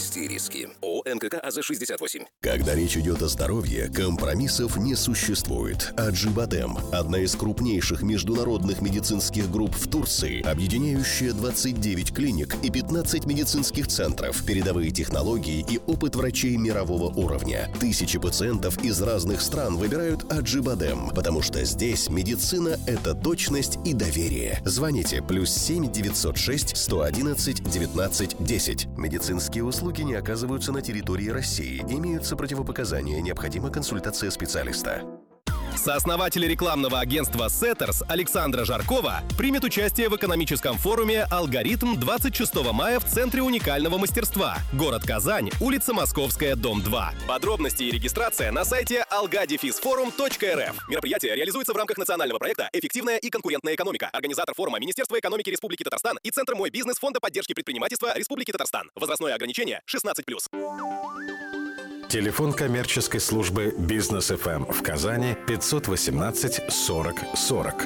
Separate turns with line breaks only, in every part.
опасности и риски. ООО НКК АЗ-68.
Когда речь идет о здоровье, компромиссов не существует. Аджибадем – одна из крупнейших международных медицинских групп в Турции, объединяющая 29 клиник и 15 медицинских центров, передовые технологии и опыт врачей мирового уровня. Тысячи пациентов из разных стран выбирают Аджибадем, потому что здесь медицина – это точность и доверие. Звоните +7 906 111 19 10. Медицинские услуги не оказываются на территории России. Имеются противопоказания. Необходима консультация специалиста.
Сооснователь рекламного агентства Setters Александра Жаркова примет участие в экономическом форуме «Алгоритм» 26 мая в Центре уникального мастерства. Город Казань, улица Московская, дом 2. Подробности и регистрация на сайте alga-forum.rf. Мероприятие реализуется в рамках национального проекта «Эффективная и конкурентная экономика». Организатор форума — Министерство экономики Республики Татарстан и Центр «Мой бизнес» Фонда поддержки предпринимательства Республики Татарстан. Возрастное ограничение 16+.
Телефон коммерческой службы «Бизнес ФМ» в Казани 518 40 40.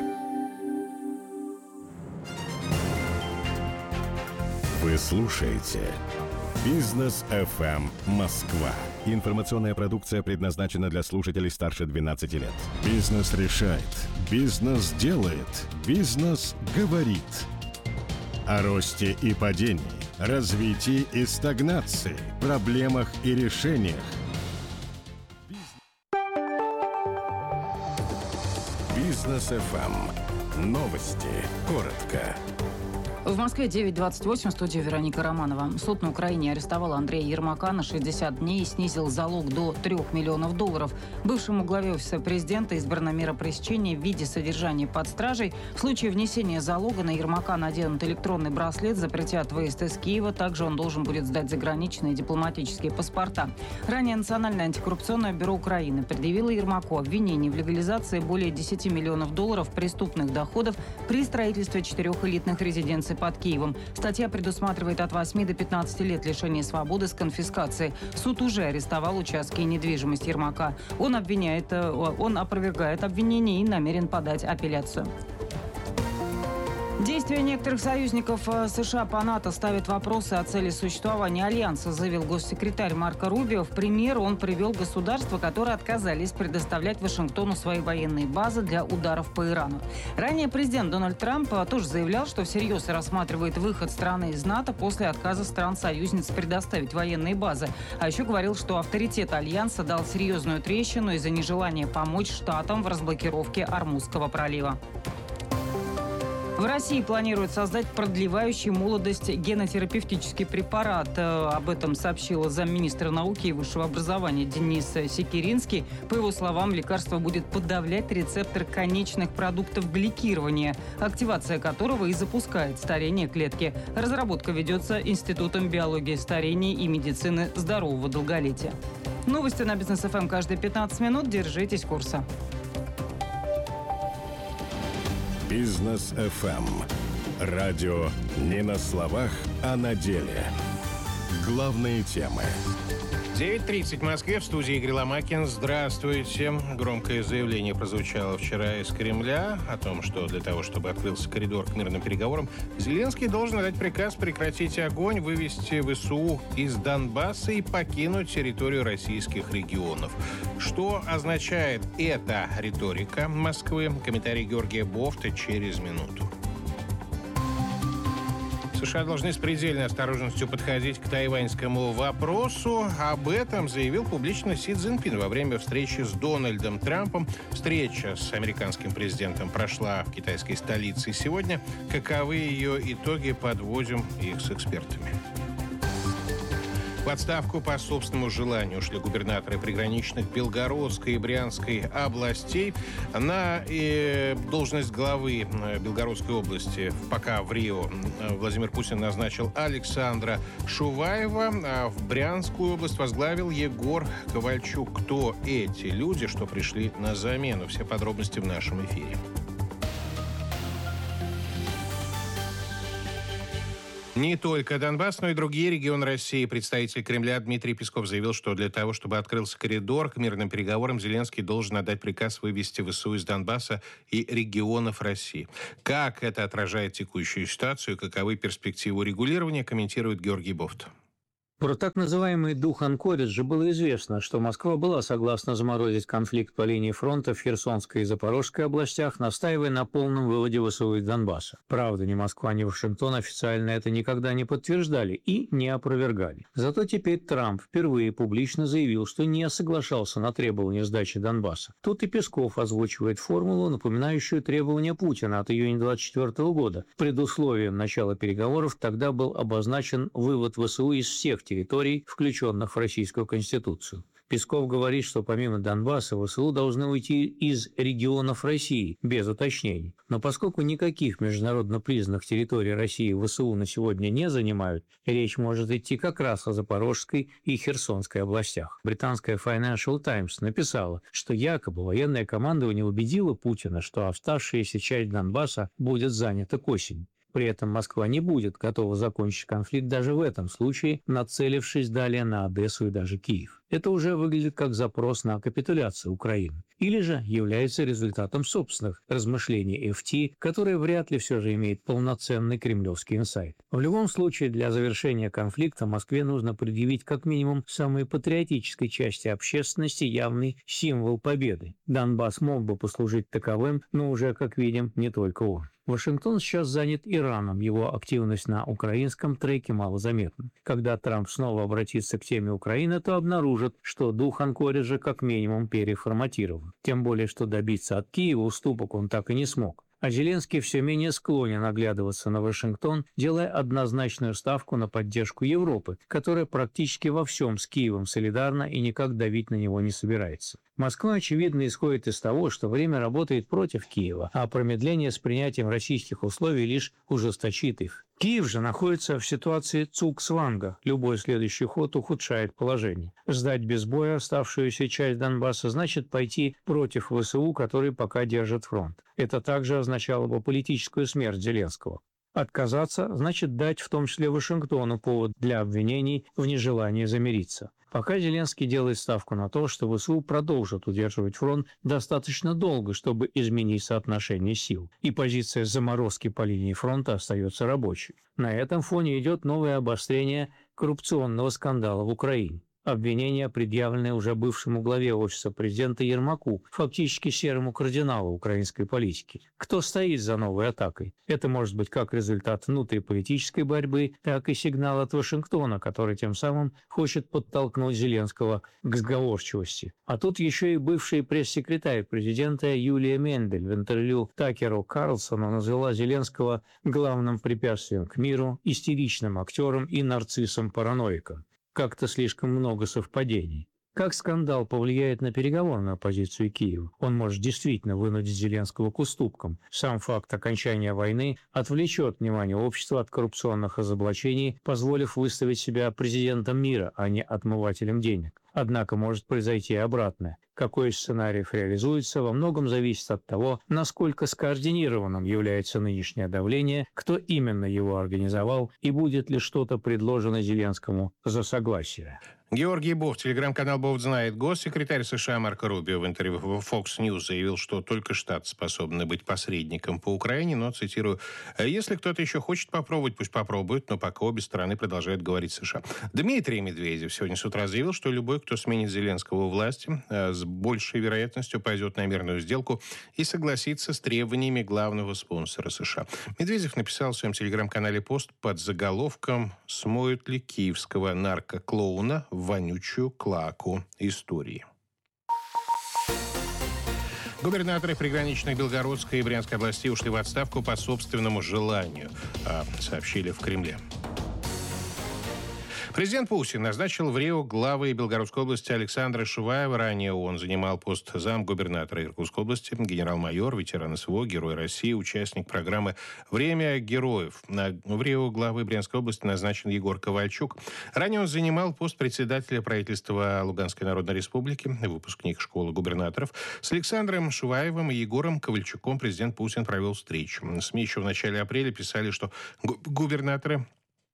Вы слушаете «Бизнес ФМ Москва». Информационная продукция предназначена для слушателей старше 12 лет. Бизнес решает, бизнес делает, бизнес говорит. О росте и падении, развитии и стагнации, проблемах и решениях. Бизнес ФМ. Новости. Коротко.
В Москве 9:28, в студии Вероника Романова. Суд на Украине арестовал Андрея Ермака на 60 дней и снизил залог до $3 миллионов. Бывшему главе Офиса президента избрана мера пресечения в виде содержания под стражей. В случае внесения залога на Ермака наденут электронный браслет, запретят выезд из Киева. Также он должен будет сдать заграничные дипломатические паспорта. Ранее Национальное антикоррупционное бюро Украины предъявило Ермаку обвинение в легализации более $10 миллионов преступных доходов при строительстве 4 элитных резиденций под Киевом. Статья предусматривает от 8 до 15 лет лишения свободы с конфискацией. Суд уже арестовал участки и недвижимость Ермака. Он опровергает обвинение и намерен подать апелляцию. Действия некоторых союзников США по НАТО ставят вопросы о цели существования Альянса, заявил госсекретарь Марко Рубио. В пример он привел государства, которые отказались предоставлять Вашингтону свои военные базы для ударов по Ирану. Ранее президент Дональд Трамп тоже заявлял, что всерьез рассматривает выход страны из НАТО после отказа стран-союзниц предоставить военные базы. А еще говорил, что авторитет Альянса дал серьезную трещину из-за нежелания помочь штатам в разблокировке Ормузского пролива. В России планируют создать продлевающий молодость генотерапевтический препарат. Об этом сообщила замминистра науки и высшего образования Денис Секиринский. По его словам, лекарство будет подавлять рецептор конечных продуктов гликирования, активация которого и запускает старение клетки. Разработка ведется Институтом биологии старения и медицины здорового долголетия. Новости на Бизнес ФМ каждые 15 минут. Держитесь курса.
Бизнес ФМ. Радио не на словах, а на деле. Главные темы.
9:30 в Москве, в студии Игорь Ломакин. Здравствуйте. Громкое заявление прозвучало вчера из Кремля о том, что для того, чтобы открылся коридор к мирным переговорам, Зеленский должен дать приказ прекратить огонь, вывести ВСУ из Донбасса и покинуть территорию российских регионов. Что означает эта риторика Москвы? Комментарий Георгия Бофта через минуту. США должны с предельной осторожностью подходить к тайваньскому вопросу. Об этом заявил публично Си Цзиньпин во время встречи с Дональдом Трампом. Встреча с американским президентом прошла в китайской столице сегодня. Каковы ее итоги, подводим их с экспертами. В отставку по собственному желанию ушли губернаторы приграничных Белгородской и Брянской областей. На должность главы Белгородской области пока в Рио Владимир Путин назначил Александра Шуваева, а в Брянскую область возглавил Егор Ковальчук. Кто эти люди, что пришли на замену? Все подробности в нашем эфире. Не только Донбасс, но и другие регионы России. Представитель Кремля Дмитрий Песков заявил, что для того, чтобы открылся коридор к мирным переговорам, Зеленский должен отдать приказ вывести ВСУ из Донбасса и регионов России. Как это отражает текущую ситуацию, каковы перспективы урегулирования, комментирует Георгий Бофт.
Про так называемый дух Анкориджа было известно, что Москва была согласна заморозить конфликт по линии фронта в Херсонской и Запорожской областях, настаивая на полном выводе ВСУ из Донбасса. Правда, ни Москва, ни Вашингтон официально это никогда не подтверждали и не опровергали. Зато теперь Трамп впервые публично заявил, что не соглашался на требования сдачи Донбасса. Тут и Песков озвучивает формулу, напоминающую требования Путина от июня 2024 года. Предусловием начала переговоров тогда был обозначен вывод ВСУ из всех территорий, включенных в Российскую Конституцию. Песков говорит, что помимо Донбасса ВСУ должны уйти из регионов России, без уточнений. Но поскольку никаких международно признанных территорий России ВСУ на сегодня не занимают, речь может идти как раз о Запорожской и Херсонской областях. Британская Financial Times написала, что якобы военное командование убедило Путина, что оставшаяся часть Донбасса будет занята к осени. При этом Москва не будет готова закончить конфликт даже в этом случае, нацелившись далее на Одессу и даже Киев. Это уже выглядит как запрос на капитуляцию Украины. Или же является результатом собственных размышлений FT, которые вряд ли все же имеют полноценный кремлевский инсайт. В любом случае, для завершения конфликта Москве нужно предъявить как минимум самой патриотической части общественности явный символ победы. Донбасс мог бы послужить таковым, но уже, как видим, не только он. Вашингтон сейчас занят Ираном, его активность на украинском треке малозаметна. Когда Трамп снова обратится к теме Украины, то обнаружит, что дух Анкориджа как минимум переформатирован. Тем более, что добиться от Киева уступок он так и не смог. А Зеленский все менее склонен оглядываться на Вашингтон, делая однозначную ставку на поддержку Европы, которая практически во всем с Киевом солидарна и никак давить на него не собирается. Москва, очевидно, исходит из того, что время работает против Киева, а промедление с принятием российских условий лишь ужесточит их. Киев же находится в ситуации цугцванга. Любой следующий ход ухудшает положение. Сдать без боя оставшуюся часть Донбасса значит пойти против ВСУ, которые пока держат фронт. Это также означало бы политическую смерть Зеленского. Отказаться значит дать в том числе Вашингтону повод для обвинений в нежелании замириться. Пока Зеленский делает ставку на то, что ВСУ продолжат удерживать фронт достаточно долго, чтобы изменить соотношение сил, и позиция заморозки по линии фронта остается рабочей. На этом фоне идет новое обострение коррупционного скандала в Украине. Обвинения, предъявленные уже бывшему главе Офиса президента Ермаку, фактически серому кардиналу украинской политики. Кто стоит за новой атакой? Это может быть как результат внутриполитической борьбы, так и сигнал от Вашингтона, который тем самым хочет подтолкнуть Зеленского к сговорчивости. А тут еще и бывший пресс-секретарь президента Юлия Мендель в интервью Такеру Карлсону назвала Зеленского главным препятствием к миру, истеричным актером и нарциссом-параноиком. Как-то слишком много совпадений. Как скандал повлияет на переговорную позицию Киева? Он может действительно вынудить Зеленского к уступкам. Сам факт окончания войны отвлечет внимание общества от коррупционных разоблачений, позволив выставить себя президентом мира, а не отмывателем денег. Однако может произойти и обратное. Какой из сценариев реализуется, во многом зависит от того, насколько скоординированным является нынешнее давление, кто именно его организовал и будет ли что-то предложено Зеленскому за согласие.
Георгий Бофт, телеграм-канал «Бофт знает». Госсекретарь США Марко Рубио в интервью в Fox News заявил, что только Штаты способны быть посредником по Украине, но, цитирую, «если кто-то еще хочет попробовать, пусть попробует, но пока обе стороны продолжают говорить США». Дмитрий Медведев сегодня с утра заявил, что любой, кто сменит Зеленского у власти, с большей вероятностью пойдет на мирную сделку и согласится с требованиями главного спонсора США. Медведев написал в своем телеграм-канале пост под заголовком «Смоют ли киевского наркоклоуна в вонючую клаку истории». Губернаторы приграничных Белгородской и Брянской областей ушли в отставку по собственному желанию, сообщили в Кремле. Президент Путин назначил в Рио главой Белгородской области Александра Шуваева. Ранее он занимал пост замгубернатора Иркутской области, генерал-майор, ветеран СВО, Герой России, участник программы «Время героев». В Рио главы Брянской области назначен Егор Ковальчук. Ранее он занимал пост председателя правительства Луганской Народной Республики, выпускник школы губернаторов. С Александром Шуваевым и Егором Ковальчуком президент Путин провел встречу. СМИ еще в начале апреля писали, что губернаторы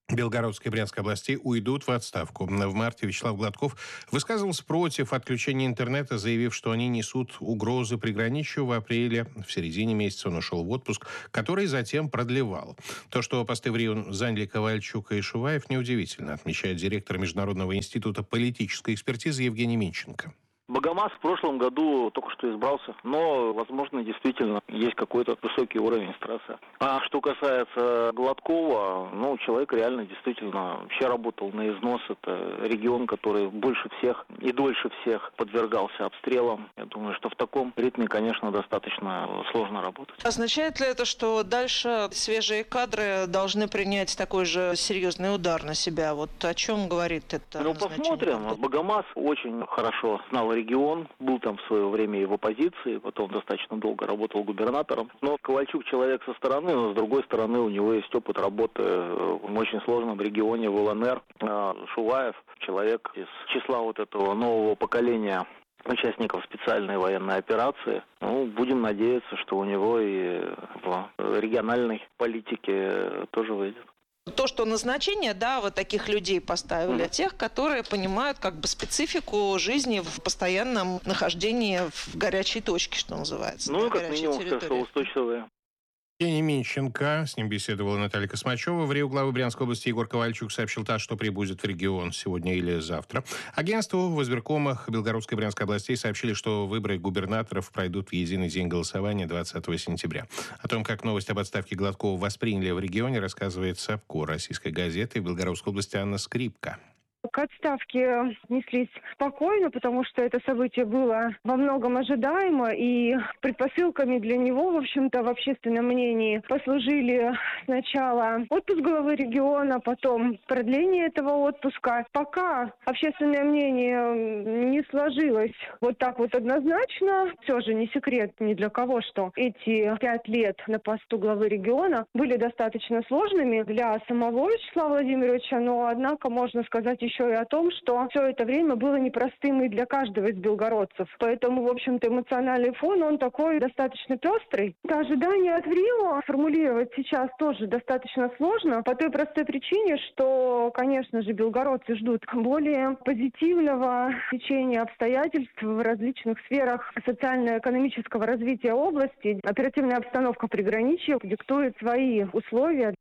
Белгородской и Брянской областей уйдут в отставку. В марте Вячеслав Гладков высказывался против отключения интернета, заявив, что они несут угрозы приграничью. В апреле, в середине месяца, он ушел в отпуск, который затем продлевал. То, что посты в Рио заняли Ковальчук и Шуваев, неудивительно, отмечает директор Международного института политической экспертизы Евгений Минченко.
Богомаз в прошлом году только что избрался, но, возможно, действительно есть какой-то высокий уровень стресса. А что касается Гладкова, человек реально действительно вообще работал на износ. Это регион, который больше всех и дольше всех подвергался обстрелам. Я думаю, что в таком ритме, конечно, достаточно сложно работать.
Означает ли это, что дальше свежие кадры должны принять такой же серьезный удар на себя? Вот о чем говорит это?
Посмотрим. Богомаз очень хорошо знал регион, был там в свое время и в оппозиции, потом достаточно долго работал губернатором. Но Ковальчук человек со стороны, но с другой стороны у него есть опыт работы в очень сложном регионе, в ЛНР. Шуваев человек из числа вот этого нового поколения участников специальной военной операции. Будем надеяться, что у него и в региональной политике тоже выйдет.
То, что назначение, вот таких людей поставили, тех, которые понимают специфику жизни в постоянном нахождении в горячей точке, что называется.
Как минимум, устойчивые.
Евгений Минченко, с ним беседовала Наталья Космачева. В Рио главы Брянской области Егор Ковальчук сообщил ТАСС, что прибудет в регион сегодня или завтра. Агентству в избиркомах Белгородской и Брянской областей сообщили, что выборы губернаторов пройдут в единый день голосования 20 сентября. О том, как новость об отставке Гладкова восприняли в регионе, рассказывает САПКОР российской газеты в Белгородской области Анна Скрипка.
К отставке отнеслись спокойно, потому что это событие было во многом ожидаемо, и предпосылками для него, в общем-то, в общественном мнении послужили сначала отпуск главы региона, потом продление этого отпуска. Пока общественное мнение не сложилось вот так вот однозначно, все же не секрет ни для кого, что эти 5 лет на посту главы региона были достаточно сложными для самого Вячеслава Владимировича, но, однако, можно сказать еще и о том, что все это время было непростым и для каждого из белгородцев. Поэтому, в общем-то, эмоциональный фон, он такой достаточно пестрый. Ожидания от Рио формулировать сейчас тоже достаточно сложно, по той простой причине, что, конечно же, белгородцы ждут более позитивного течения обстоятельств в различных сферах социально-экономического развития области. Оперативная обстановка приграничья диктует свои условия.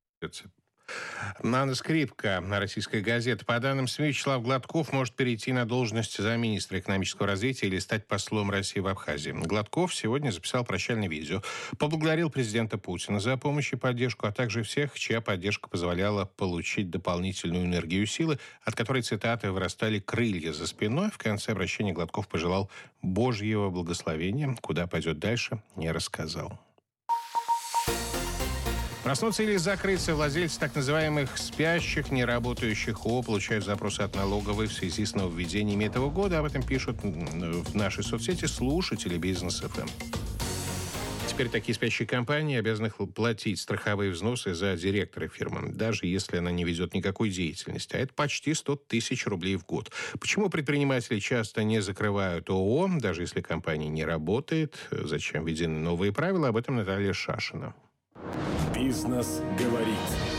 Анна Скрипка, российская газета. По данным СМИ, Вячеслав Гладков может перейти на должность замминистра экономического развития или стать послом России в Абхазии. Гладков сегодня записал прощальное видео. Поблагодарил президента Путина за помощь и поддержку, а также всех, чья поддержка позволяла получить дополнительную энергию и силы, от которой, цитаты, вырастали крылья за спиной. В конце обращения Гладков пожелал Божьего благословения. Куда пойдет дальше, не рассказал. Проснуться или закрыться, владельцы так называемых спящих, неработающих ООО получают запросы от налоговой в связи с нововведениями этого года. Об этом пишут в нашей соцсети слушатели Бизнес ФМ. Теперь такие спящие компании обязаны платить страховые взносы за директора фирмы, даже если она не ведет никакой деятельности. А это почти 100 тысяч рублей в год. Почему предприниматели часто не закрывают ООО, даже если компания не работает? Зачем введены новые правила? Об этом Наталья Шашина.
Бизнес говорит.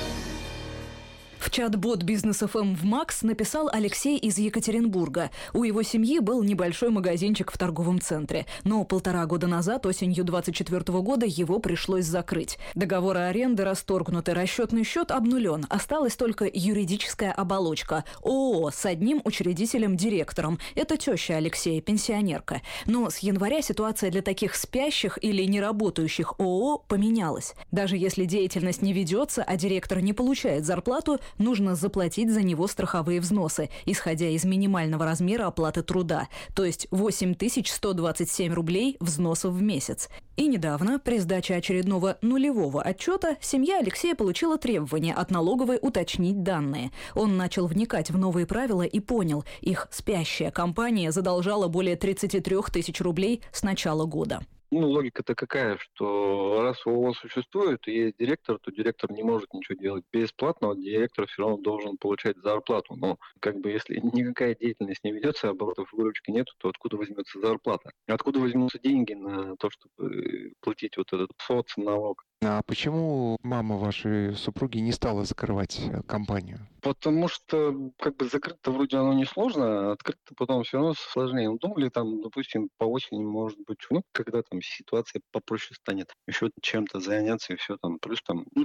В чат-бот «Бизнес ФМ» в МАКС написал Алексей из Екатеринбурга. У его семьи был небольшой магазинчик в торговом центре. Но 1,5 года назад, осенью 2024 года, его пришлось закрыть. Договоры аренды расторгнуты, расчетный счет обнулен. Осталась только юридическая оболочка – ООО с одним учредителем-директором. Это теща Алексея, пенсионерка. Но с января ситуация для таких спящих или неработающих ООО поменялась. Даже если деятельность не ведется, а директор не получает зарплату, нужно заплатить за него страховые взносы, исходя из минимального размера оплаты труда, то есть 8127 рублей взносов в месяц. И недавно, при сдаче очередного нулевого отчета, семья Алексея получила требование от налоговой уточнить данные. Он начал вникать в новые правила и понял, их спящая компания задолжала более 33 тысяч рублей с начала года.
Логика-то какая, что раз ООО существует и есть директор, то директор не может ничего делать бесплатно, а директор все равно должен получать зарплату. Но если никакая деятельность не ведется, оборотов выручки нету, то откуда возьмется зарплата? Откуда возьмутся деньги на то, чтобы платить вот этот соцналог?
А почему мама вашей супруги не стала закрывать компанию?
Потому что закрыто вроде оно не сложно, а открыто потом все равно сложнее. Ну, думали допустим, по осени, может быть, когда ситуация попроще станет, еще чем-то заняться и все плюс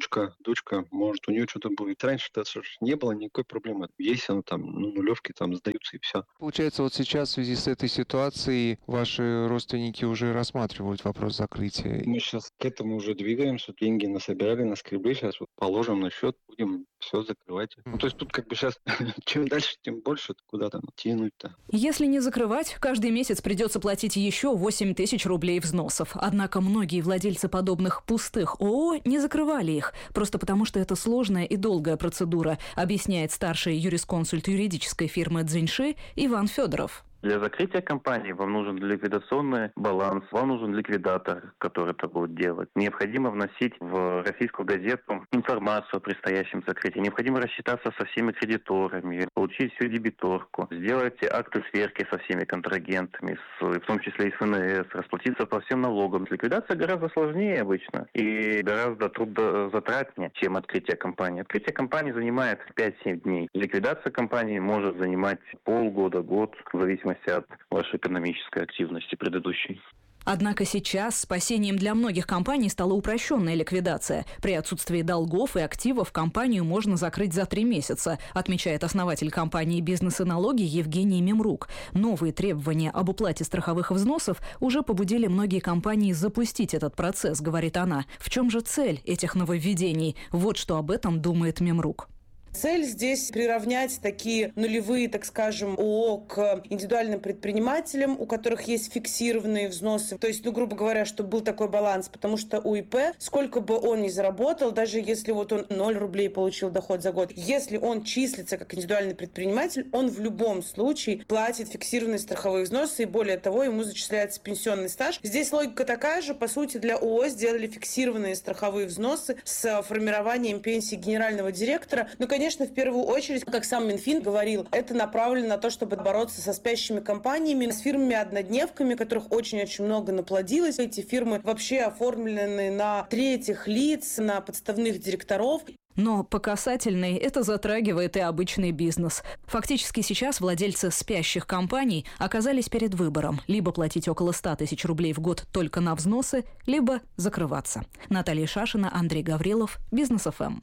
дочка, может, у нее что-то будет. Раньше-то не было никакой проблемы. Есть она нулевки сдаются и все.
Получается, вот сейчас в связи с этой ситуацией ваши родственники уже рассматривают вопрос закрытия.
Мы сейчас к этому уже двигаемся, деньги насобирали, наскребли, сейчас положим на счет, будем все закрывать. То есть тут сейчас чем дальше, тем больше куда тянуть-то.
Если не закрывать, каждый месяц придется платить еще 8 тысяч рублей взносов. Однако многие владельцы подобных пустых ООО не закрывали их, просто потому что это сложная и долгая процедура, объясняет старший юрисконсульт юридической фирмы «Цзиньши» Иван Федоров.
Для закрытия компании вам нужен ликвидационный баланс, вам нужен ликвидатор, который это будет делать. Необходимо вносить в российскую газету информацию о предстоящем закрытии. Необходимо рассчитаться со всеми кредиторами, получить всю дебиторку, сделать акты сверки со всеми контрагентами, в том числе и с ФНС, расплатиться по всем налогам. Ликвидация гораздо сложнее обычно и гораздо трудозатратнее, чем открытие компании. Открытие компании занимает 5-7 дней. Ликвидация компании может занимать полгода, год, в зависимости от вашей экономической активности предыдущей.
Однако сейчас спасением для многих компаний стала упрощенная ликвидация. При отсутствии долгов и активов компанию можно закрыть за 3 месяца, отмечает основатель компании «Бизнес и налоги» Евгений Мемрук. Новые требования об уплате страховых взносов уже побудили многие компании запустить этот процесс, говорит она. В чем же цель этих нововведений? Вот что об этом думает Мемрук.
Цель здесь приравнять такие нулевые, так скажем, ООО к индивидуальным предпринимателям, у которых есть фиксированные взносы. То есть, грубо говоря, чтобы был такой баланс, потому что у ИП, сколько бы он ни заработал, даже если он 0 рублей получил доход за год, если он числится как индивидуальный предприниматель, он в любом случае платит фиксированные страховые взносы, и более того, ему зачисляется пенсионный стаж. Здесь логика такая же. По сути, для ООО сделали фиксированные страховые взносы с формированием пенсии генерального директора. Конечно, в первую очередь, как сам Минфин говорил, это направлено на то, чтобы бороться со спящими компаниями, с фирмами-однодневками, которых очень-очень много наплодилось. Эти фирмы вообще оформлены на третьих лиц, на подставных директоров.
Но по касательной это затрагивает и обычный бизнес. Фактически сейчас владельцы спящих компаний оказались перед выбором: либо платить около 100 тысяч рублей в год только на взносы, либо закрываться. Наталья Шашина, Андрей Гаврилов, Бизнес ФМ.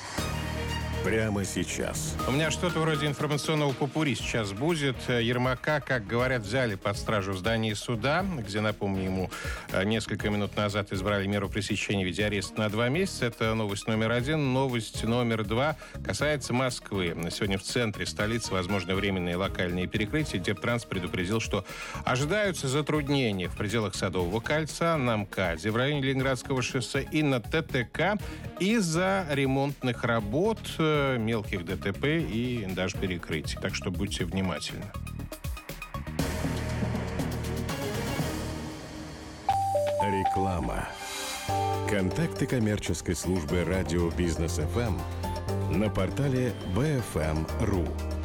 Прямо сейчас.
У меня что-то вроде информационного попурри сейчас будет. Ермака, как говорят, взяли под стражу в здании суда, где, напомню, ему несколько минут назад избрали меру пресечения в виде ареста на 2 месяца. Это новость номер 1. Новость номер 2 касается Москвы. Сегодня в центре столицы возможны временные локальные перекрытия. Дептранс предупредил, что ожидаются затруднения в пределах Садового кольца, на МКАДе в районе Ленинградского шоссе и на ТТК из-за ремонтных работ, мелких ДТП и даже перекрытий. Так что будьте внимательны.
Реклама. Контакты коммерческой службы радио Бизнес ФМ на портале bfm.ru.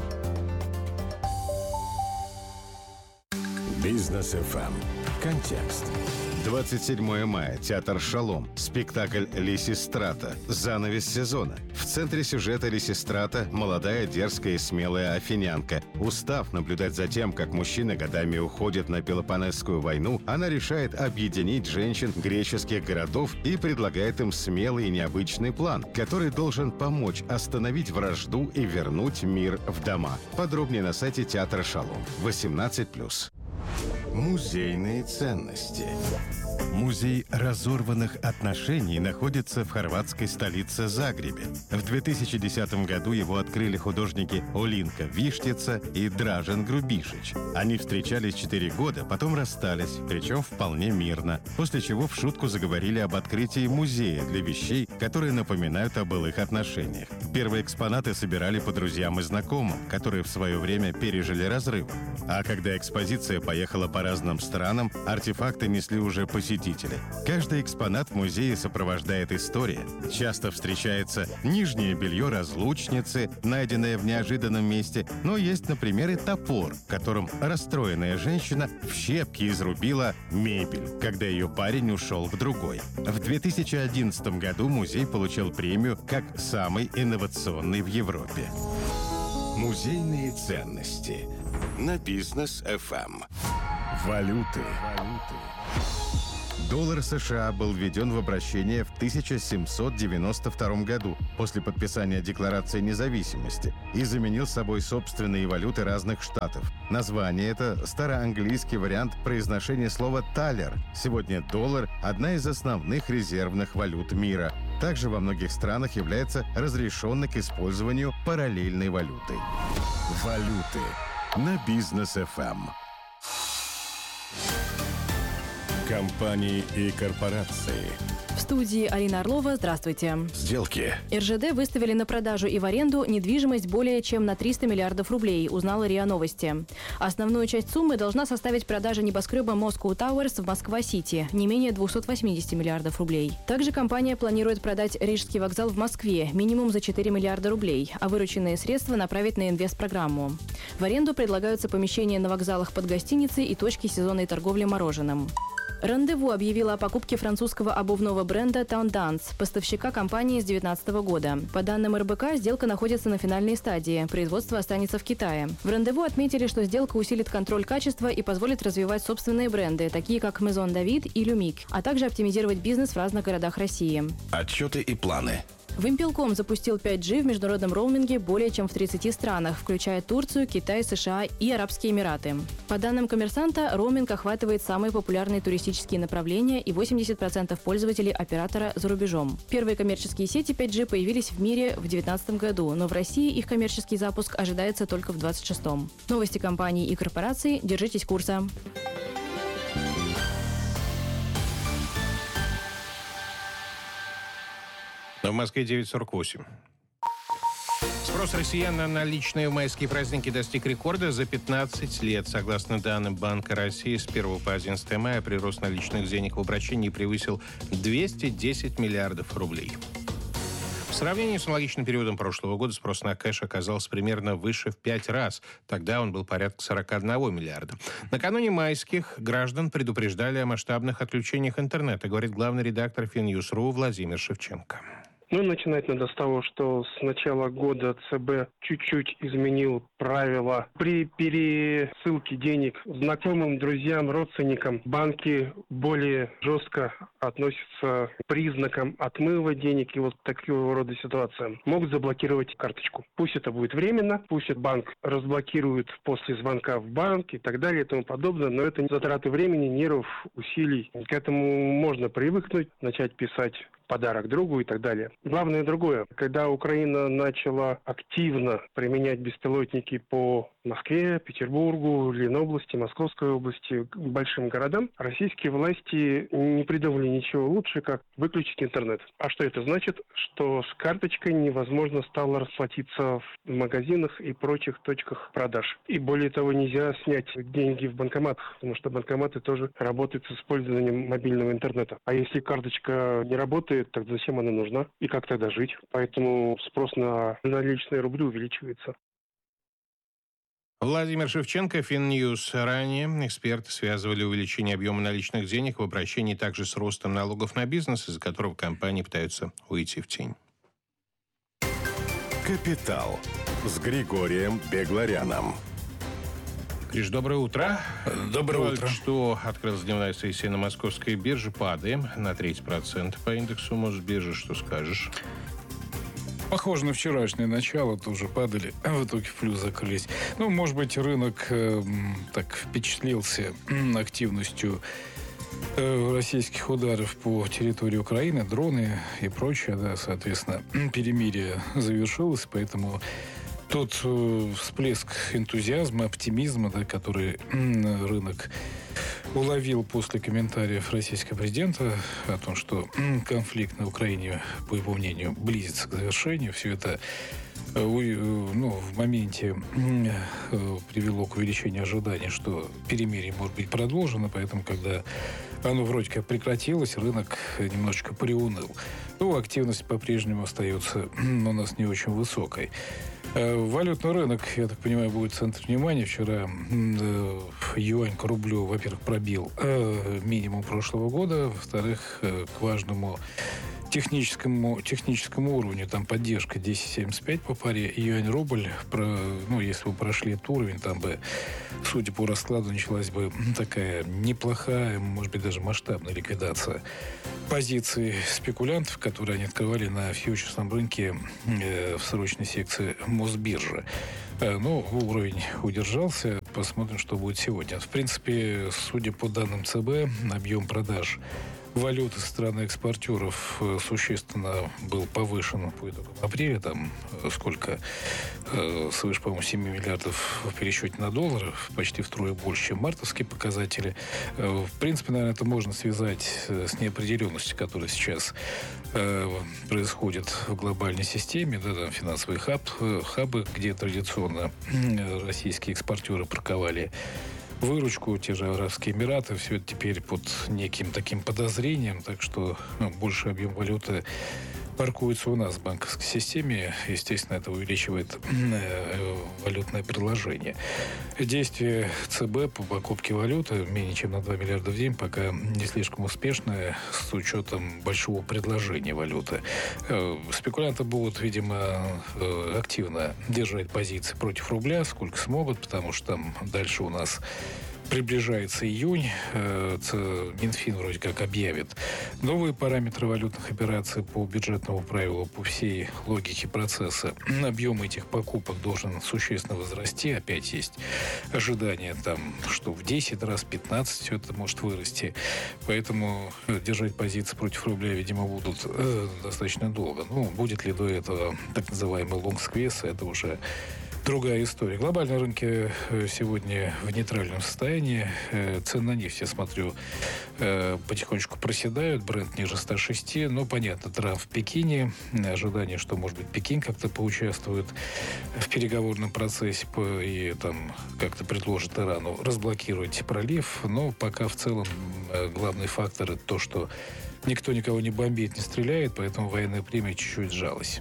Бизнес ФМ. Контекст.
27 мая. Театр «Шалом». Спектакль «Лисистрата». Занавес сезона. В центре сюжета Лисистрата – молодая, дерзкая и смелая афинянка. Устав наблюдать за тем, как мужчины годами уходят на Пелопоннесскую войну, она решает объединить женщин греческих городов и предлагает им смелый и необычный план, который должен помочь остановить вражду и вернуть мир в дома. Подробнее на сайте театра «Шалом». 18+. Музейные ценности. Музей разорванных отношений находится в хорватской столице Загребе. В 2010 году его открыли художники Олинка Виштица и Дражен Грубишич. Они встречались 4 года, потом расстались, причем вполне мирно, после чего в шутку заговорили об открытии музея для вещей, которые напоминают о былых отношениях. Первые экспонаты собирали по друзьям и знакомым, которые в свое время пережили разрыв. А когда экспозиция поехала по разным странам, артефакты несли уже посетители посетители. Каждый экспонат в музее сопровождает история. Часто встречается нижнее белье разлучницы, найденное в неожиданном месте, но есть, например, и топор, которым расстроенная женщина в щепки изрубила мебель, когда ее парень ушел к другой. В 2011 году музей получил премию как самый инновационный в Европе. Музейные ценности на Бизнес FM. Валюты. Доллар США был введен в обращение в 1792 году после подписания Декларации независимости и заменил собой собственные валюты разных штатов. Название это староанглийский вариант произношения слова «талер». Сегодня доллар – одна из основных резервных валют мира. Также во многих странах является разрешенной к использованию параллельной валютой. Валюты на Бизнес FM. Компании и корпорации.
В студии Алина Орлова. Здравствуйте.
Сделки.
РЖД выставили на продажу и в аренду недвижимость более чем на 300 миллиардов рублей, узнала РИА Новости. Основную часть суммы должна составить продажа небоскреба Moscow Towers в Москва-Сити, не менее 280 миллиардов рублей. Также компания планирует продать Рижский вокзал в Москве, минимум за 4 миллиарда рублей, а вырученные средства направить на инвестпрограмму. В аренду предлагаются помещения на вокзалах под гостиницей и точки сезонной торговли мороженым. Рандеву объявила о покупке французского обувного бренда Tendance, поставщика компании с 2019 года. По данным РБК, сделка находится на финальной стадии. Производство останется в Китае. В Рандеву отметили, что сделка усилит контроль качества и позволит развивать собственные бренды, такие как Maison David и Lumik, а также оптимизировать бизнес в разных городах России.
Отчеты и планы.
Вимпелком запустил 5G в международном роуминге более чем в 30 странах, включая Турцию, Китай, США и Арабские Эмираты. По данным «Коммерсанта», роуминг охватывает самые популярные туристические направления и 80% пользователей оператора за рубежом. Первые коммерческие сети 5G появились в мире в 2019 году, но в России их коммерческий запуск ожидается только в 2026. Новости компаний и корпораций. Держитесь курса.
В Москве 9:48. Спрос россиян на наличные в майские праздники достиг рекорда за 15 лет. Согласно данным Банка России, с 1 по 11 мая прирост наличных денег в обращении превысил 210 миллиардов рублей. В сравнении с аналогичным периодом прошлого года спрос на кэш оказался примерно выше в 5 раз. Тогда он был порядка 41 миллиарда. Накануне майских граждан предупреждали о масштабных отключениях интернета, говорит главный редактор Финньюз.ру Владимир Шевченко.
Начинать надо с того, что с начала года ЦБ чуть-чуть изменил правила. При пересылке денег знакомым, друзьям, родственникам банки более жестко относятся к признакам отмыва денег и вот такого рода ситуациям. Могут заблокировать карточку. Пусть это будет временно, пусть банк разблокирует после звонка в банк и так далее и тому подобное, но это затраты времени, нервов, усилий. К этому можно привыкнуть, начать писать подарок другу и так далее. Главное другое. Когда Украина начала активно применять беспилотники по Москве, Петербургу, Ленобласти, Московской области, большим городам, российские власти не придумали ничего лучше, как выключить интернет. А что это значит? Что с карточкой невозможно стало расплатиться в магазинах и прочих точках продаж. И более того, нельзя снять деньги в банкоматах, потому что банкоматы тоже работают с использованием мобильного интернета. А если карточка не работает, так зачем она нужна? И как тогда жить? Поэтому спрос на наличные рубли увеличивается.
Владимир Шевченко, Финньюз. Ранее эксперты связывали увеличение объема наличных денег в обращении также с ростом налогов на бизнес, из-за которого компании пытаются уйти в тень.
Капитал с Григорием Бегларяном.
Гриш, доброе утро.
Доброе утро.
Что открылась дневная сессия на московской бирже. Падаем на 30% по индексу Мосбиржи. Что скажешь?
Похоже на вчерашнее начало, тоже падали, а в итоге в плюс закрылись. Может быть, рынок так впечатлился активностью российских ударов по территории Украины, дроны и прочее, соответственно, перемирие завершилось, поэтому тот всплеск энтузиазма, оптимизма, который рынок уловил после комментариев российского президента о том, что конфликт на Украине, по его мнению, близится к завершению, все это в моменте привело к увеличению ожиданий, что перемирие может быть продолжено, поэтому, когда оно вроде как прекратилось, рынок немножечко приуныл. Активность по-прежнему остается у нас не очень высокой. Валютный рынок, я так понимаю, будет в центре внимания. Вчера юань к рублю, во-первых, пробил минимум прошлого года, во-вторых, к важному техническому уровню, там поддержка 10.75 по паре юань-рубль. Если бы прошли этот уровень, там бы, судя по раскладу, началась бы такая неплохая, может быть, даже масштабная ликвидация позиций спекулянтов, которые они открывали на фьючерсном рынке в срочной секции Мосбиржи. Уровень удержался. Посмотрим, что будет сегодня. В принципе, судя по данным ЦБ, объем продаж валюты стран-экспортеров существенно был повышен по итогам апреля. Там свыше, по-моему, 7 миллиардов в пересчете на доллары, почти втрое больше, чем мартовские показатели. В принципе, наверное, это можно связать с неопределенностью, которая сейчас происходит в глобальной системе. Там финансовые хабы, где традиционно российские экспортеры парковали выручку, те же Арабские Эмираты, все это теперь под неким таким подозрением, так что больше объем валюты паркуется у нас в банковской системе. Естественно, это увеличивает валютное предложение. Действие ЦБ по покупке валюты менее чем на 2 миллиарда в день пока не слишком успешное с учетом большого предложения валюты. Спекулянты будут, видимо, активно держать позиции против рубля, сколько смогут, потому что там дальше у нас приближается июнь. Минфин вроде как объявит новые параметры валютных операций по бюджетному правилу, по всей логике процесса. Объем этих покупок должен существенно возрасти. Опять есть ожидания, что в 10 раз, 15 все это может вырасти. Поэтому держать позиции против рубля, видимо, будут достаточно долго. Будет ли до этого так называемый лонг-сквиз, это уже другая история. Глобальные рынки сегодня в нейтральном состоянии. Цены на нефть, я смотрю, потихонечку проседают. Брент ниже 106. Понятно, Трамп в Пекине. Ожидание, что, может быть, Пекин как-то поучаствует в переговорном процессе и как-то предложит Ирану разблокировать пролив. Но пока в целом главный фактор — это то, что никто никого не бомбит, не стреляет, поэтому военная премия чуть-чуть сжалась.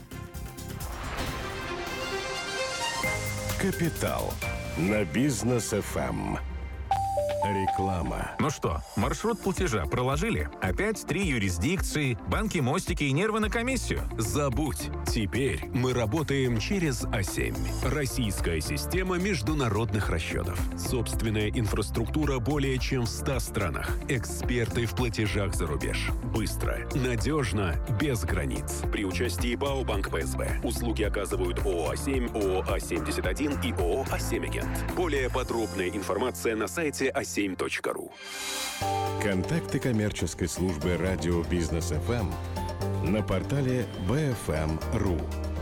Капитал на Бизнес ФМ. Реклама.
Ну что, маршрут платежа проложили? Опять 3 юрисдикции, банки, мостики и нервы на комиссию?
Забудь. Теперь мы работаем через А7. Российская система международных расчетов. Собственная инфраструктура более чем в 100 странах. Эксперты в платежах за рубеж. Быстро, надежно, без границ. При участии БАО Банк ПСБ. Услуги оказывают ООО А7, ООО А71 и ООО А7 Агент. Более подробная информация на сайте A7.ru.
Контакты коммерческой службы радио Бизнес ФМ на портале bfm.ru.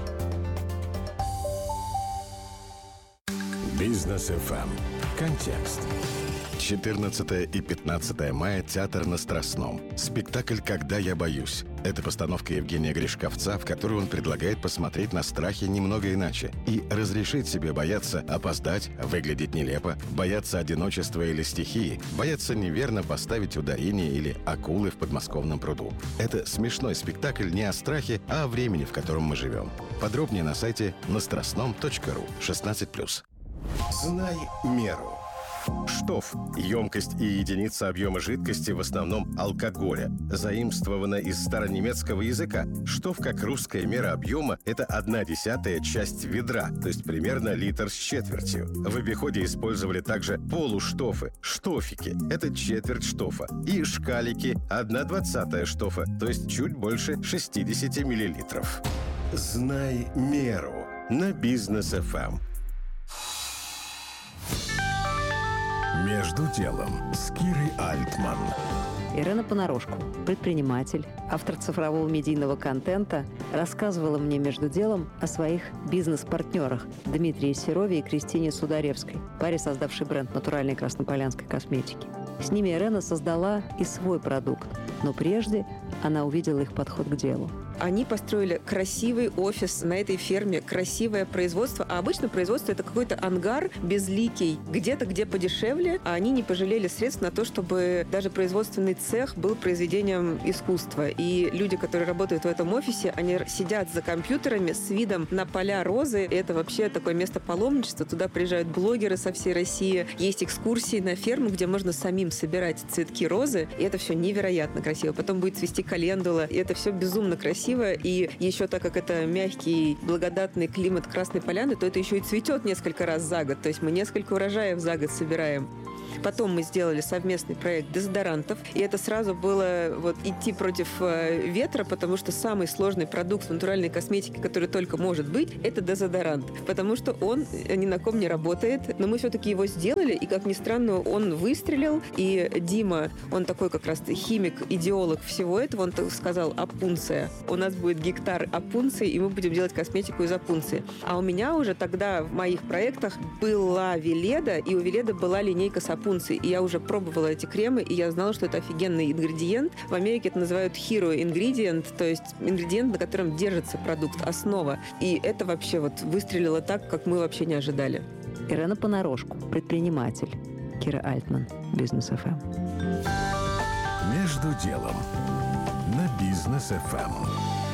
Бизнес ФМ. Контекст.
14 и 15 мая театр на Страстном. Спектакль «Когда я боюсь». Это постановка Евгения Гришковца, в которой он предлагает посмотреть на страхи немного иначе и разрешить себе бояться опоздать, выглядеть нелепо, бояться одиночества или стихии, бояться неверно поставить ударение или акулы в подмосковном пруду. Это смешной спектакль не о страхе, а о времени, в котором мы живем. Подробнее на сайте nastrastnom.ru. 16+.
Знай меру.
Штоф – емкость и единица объема жидкости, в основном алкоголя, заимствована из старонемецкого языка. Штоф, как русская мера объема, это 1/10 часть ведра, то есть примерно литр с четвертью. В обиходе использовали также полуштофы, штофики – это четверть штофа, и шкалики – 1/20 штофа, то есть чуть больше 60 миллилитров.
Знай меру на Бизнес ФМ. Между делом с Кирой Альтман.
Ирена Понарошку, предприниматель, автор цифрового медийного контента, рассказывала мне между делом о своих бизнес-партнерах Дмитрии Серове и Кристине Сударевской, паре, создавшей бренд натуральной краснополянской косметики. С ними Ирена создала и свой продукт, но прежде она увидела их подход к делу.
Они построили красивый офис на этой ферме, красивое производство. А обычно производство – это какой-то ангар безликий, где-то, где подешевле, а они не пожалели средств на то, чтобы даже производственный цех был произведением искусства. И люди, которые работают в этом офисе, они сидят за компьютерами с видом на поля розы. И это вообще такое место паломничества. Туда приезжают блогеры со всей России. Есть экскурсии на ферму, где можно самим собирать цветки розы. И это все невероятно красиво. Потом будет цвести календула. И это все безумно красиво. И еще так как это мягкий, благодатный климат Красной Поляны, то это еще и цветет несколько раз за год. То есть мы несколько урожаев за год собираем. Потом мы сделали совместный проект дезодорантов, и это сразу было идти против ветра, потому что самый сложный продукт в натуральной косметике, который только может быть, это дезодорант, потому что он ни на ком не работает, но мы все-таки его сделали, и, как ни странно, он выстрелил, и Дима, он такой как раз химик, идеолог всего этого, он сказал: опунция. У нас будет гектар опунции, и мы будем делать косметику из опунции. А у меня уже тогда в моих проектах была Веледа, и у Веледы была линейка с опунцией. И я уже пробовала эти кремы, и я знала, что это офигенный ингредиент. В Америке это называют hero ingredient, то есть ингредиент, на котором держится продукт, основа. И это вообще выстрелило так, как мы вообще не ожидали.
Ирена Понарошку, предприниматель. Кира Альтман, Бизнес ФМ.
Между делом на Бизнес ФМ.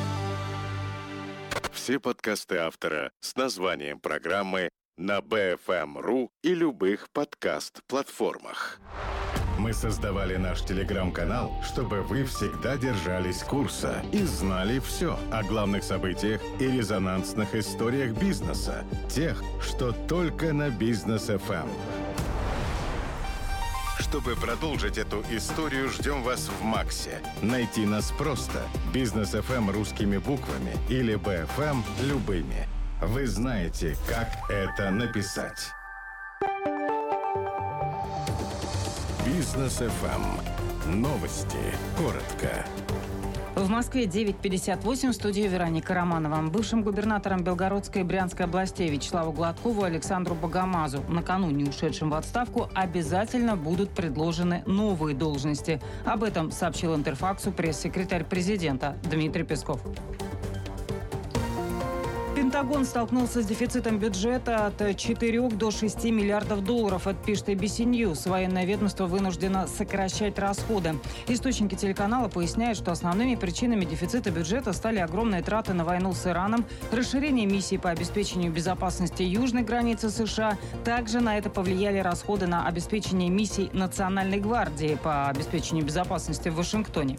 Все подкасты автора с названием программы на BFM.ru и любых подкаст-платформах. Мы создавали наш телеграм-канал, чтобы вы всегда держались курса и знали все о главных событиях и резонансных историях бизнеса, тех, что только на Бизнес FM. Чтобы продолжить эту историю, ждем вас в Максе. Найти нас просто. Бизнес FM русскими буквами или BFM любыми. Вы знаете, как это написать. Бизнес ФМ. Новости. Коротко.
В Москве 9:58, в студии Вероника Романова. Бывшим губернатором Белгородской и Брянской областей Вячеславу Гладкову и Александру Богомазу, накануне ушедшим в отставку, обязательно будут предложены новые должности. Об этом сообщил Интерфаксу пресс-секретарь президента Дмитрий Песков. Пентагон столкнулся с дефицитом бюджета от 4 до 6 миллиардов долларов. Это пишет ABC News. Военное ведомство вынуждено сокращать расходы. Источники телеканала поясняют, что основными причинами дефицита бюджета стали огромные траты на войну с Ираном, расширение миссий по обеспечению безопасности южной границы США. Также на это повлияли расходы на обеспечение миссий Национальной гвардии по обеспечению безопасности в Вашингтоне.